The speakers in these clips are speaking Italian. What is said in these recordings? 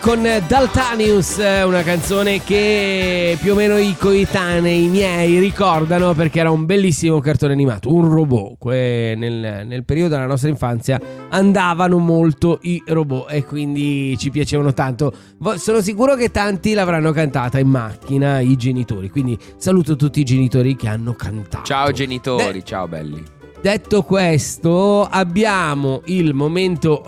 Con Daltanius, una canzone che più o meno i coetanei miei ricordano perché era un bellissimo cartone animato, un robot. Nel periodo della nostra infanzia andavano molto i robot e quindi ci piacevano tanto. Sono sicuro che tanti l'avranno cantata in macchina, i genitori, quindi saluto tutti i genitori che hanno cantato. Ciao genitori, ciao belli. Detto questo, abbiamo il momento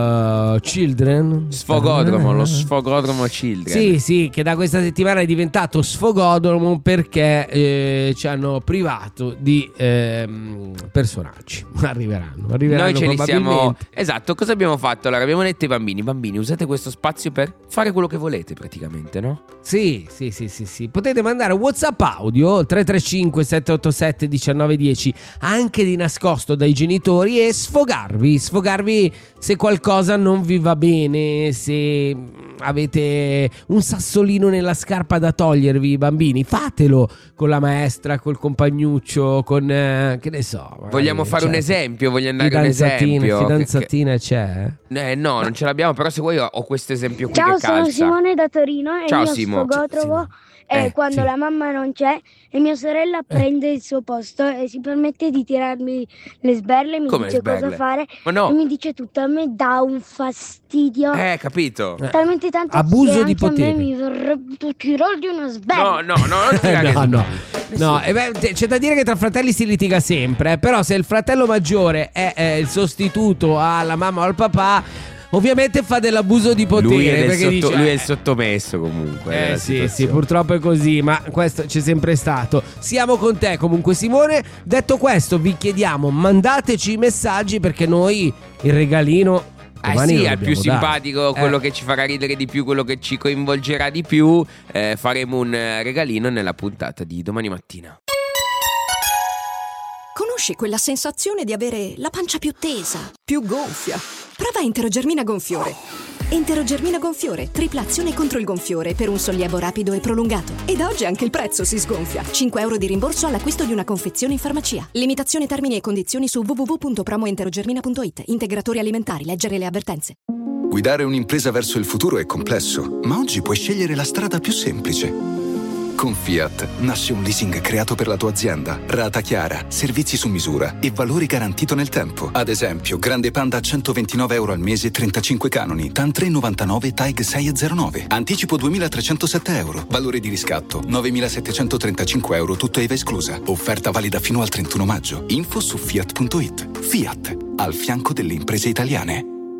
Children. Sfogodromo, lo Sfogodromo Children. Sì, che da questa settimana è diventato Sfogodromo perché ci hanno privato di personaggi. Arriveranno Noi ce li siamo. probabilmente. Esatto, cosa abbiamo fatto? Allora, abbiamo detto ai bambini, usate questo spazio per fare quello che volete praticamente, no? Sì. Potete mandare un WhatsApp audio 335 787 1910 anche di nascosto dai genitori e sfogarvi se qualcosa non vi va bene, se avete un sassolino nella scarpa da togliervi, bambini, fatelo con la maestra, col compagnuccio, con che ne so. Vogliamo fare un esempio? Vogliamo dare un esempio? Fidanzatina c'è? No, non ce l'abbiamo, però se vuoi ho questo esempio qui. Ciao, che calza. sono Simone da Torino e Ciao, il mio Simo. sfogotrovo è quando sì. la mamma non c'è e mia sorella prende il suo posto e si permette di tirarmi le sberle, mi Come dice le sberle? cosa fare Ma no. e mi dice tutto. A me dà un fastidio Capito. talmente tanto Abuso che di anche potere. a me mi verrebbe tirargli una sberla. No, non tirare. No, c'è da dire che tra fratelli si litiga sempre, però se il fratello maggiore è il sostituto alla mamma o al papà, ovviamente fa dell'abuso di potere. Lui è perché il sottomesso comunque. della sì, situazione. purtroppo è così, ma questo c'è sempre stato. Siamo con te comunque, Simone. Detto questo, vi chiediamo, mandateci i messaggi perché noi il regalino domani Sì, lo è il più dobbiamo dare. simpatico, quello che ci farà ridere di più, quello che ci coinvolgerà di più. Faremo un regalino nella puntata di domani mattina. Conosci quella sensazione di avere la pancia più tesa, più gonfia? Prova Enterogermina Gonfiore. Enterogermina Gonfiore, tripla azione contro il gonfiore per un sollievo rapido e prolungato. Ed oggi anche il prezzo si sgonfia. 5 euro di rimborso all'acquisto di una confezione in farmacia. Limitazione termini e condizioni su www.promoenterogermina.it. Integratori alimentari, leggere le avvertenze. Guidare un'impresa verso il futuro è complesso, ma oggi puoi scegliere la strada più semplice. Con Fiat nasce un leasing creato per la tua azienda. Rata chiara, servizi su misura e valori garantito nel tempo. Ad esempio, Grande Panda a 129 euro al mese, 35 canoni. TAN 399, TAG 609. Anticipo 2.307 euro. Valore di riscatto 9.735 euro, tutto IVA esclusa. Offerta valida fino al 31 maggio. Info su Fiat.it. Fiat, al fianco delle imprese italiane.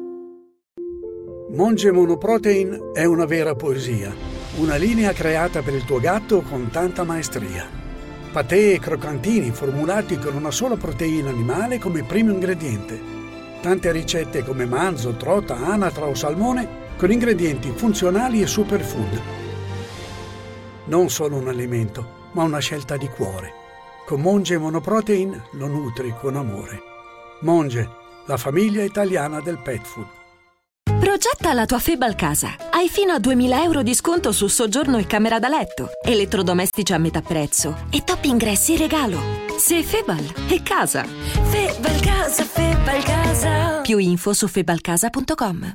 Monge Monoprotein è una vera poesia. Una linea creata per il tuo gatto con tanta maestria. Patè e croccantini formulati con una sola proteina animale come primo ingrediente. Tante ricette come manzo, trota, anatra o salmone con ingredienti funzionali e superfood. Non solo un alimento, ma una scelta di cuore. Con Monge Monoprotein lo nutri con amore. Monge, la famiglia italiana del pet food. Progetta la tua Febal casa. Hai fino a 2.000 euro di sconto su soggiorno e camera da letto, elettrodomestici a metà prezzo e top ingressi in regalo. Se Febal è casa. Febal casa, Febal casa. Più info su febalcasa.com.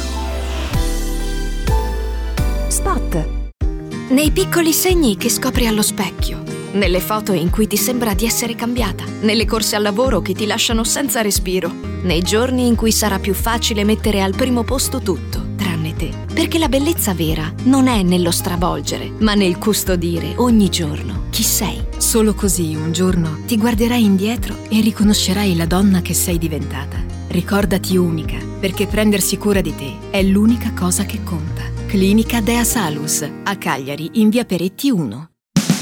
Spot. Nei piccoli segni che scopri allo specchio, nelle foto in cui ti sembra di essere cambiata, nelle corse al lavoro che ti lasciano senza respiro, nei giorni in cui sarà più facile mettere al primo posto tutto, tranne te. Perché la bellezza vera non è nello stravolgere, ma nel custodire ogni giorno chi sei. Solo così un giorno ti guarderai indietro e riconoscerai la donna che sei diventata. Ricordati unica, perché prendersi cura di te è l'unica cosa che conta. Clinica Dea Salus, a Cagliari, in via Peretti 1.